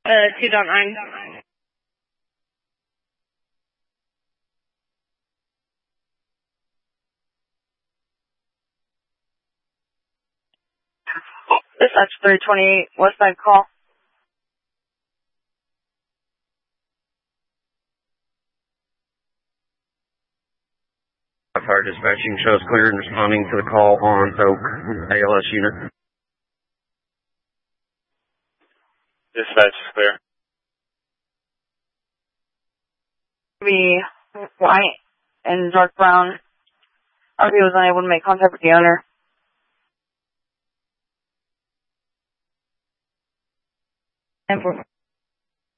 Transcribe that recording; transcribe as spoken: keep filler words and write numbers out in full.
Uh, two dot nine. Dispatch three twenty-eight, west side call. Fire dispatching shows clear and responding to the call on Oak A L S unit. Dispatch is clear. Be white and dark brown. R V was unable to make contact with the owner. And for